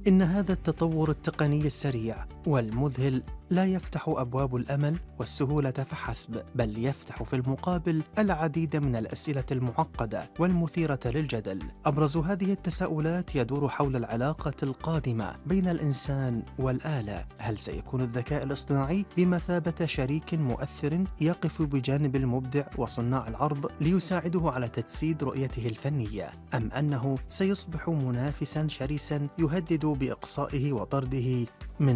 إن هذا التطور التقني السريع والمذهل لا يفتح أبواب الأمل والسهولة فحسب، بل يفتح في المقابل العديد من الأسئلة المعقدة والمثيرة للجدل. أبرز هذه التساؤلات يدور حول العلاقة القادمة بين الإنسان والآلة. هل سيكون الذكاء الاصطناعي بمثابة شريك مؤثر يقف بجانب المبدع وصناع العرض ليساعده على تجسيد رؤيته الفنية، أم أنه سيصبح منافسا شرسا يهدد بإقصائه وطرده